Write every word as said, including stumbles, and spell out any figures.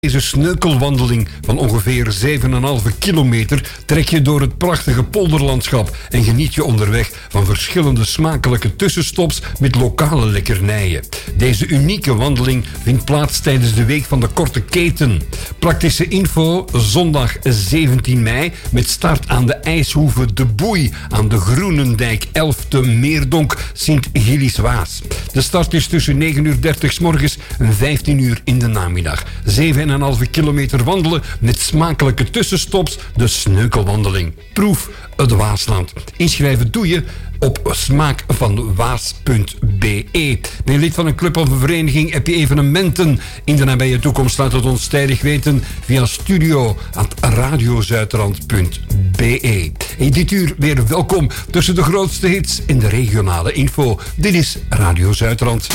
Deze sneukelwandeling van ongeveer zeven komma vijf kilometer trek je door het prachtige polderlandschap en geniet je onderweg van verschillende smakelijke tussenstops met lokale lekkernijen. Deze unieke wandeling vindt plaats tijdens de Week van de Korte Keten. Praktische info zondag zeventien mei met start aan de ijshoeve De Boei aan de Groenendijk elf te Meerdonk Sint-Gillis-Waas. De start is tussen negen uur dertig 's morgens en vijftien uur in de namiddag. zeven komma vijf kilometer wandelen met smakelijke tussenstops, de sneukelwandeling. Proef het Waasland. Inschrijven doe je op smaakvanwaas punt be. Ben je lid van een club of een vereniging? Heb je evenementen in de nabije toekomst? Laat het ons tijdig weten via studio at radiozuiderland punt be. En dit uur weer welkom tussen de grootste hits en de regionale info. Dit is Radio Zuiderland.